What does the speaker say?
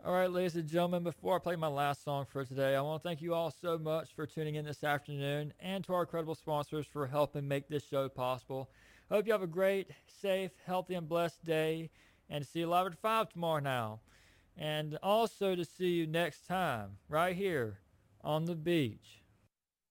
All right, ladies and gentlemen, before I play my last song for today, I want to thank you all so much for tuning in this afternoon and to our incredible sponsors for helping make this show possible. I hope you have a great, safe, healthy, and blessed day, and see you live at 5 tomorrow now. And also to see you next time, right here on the beach.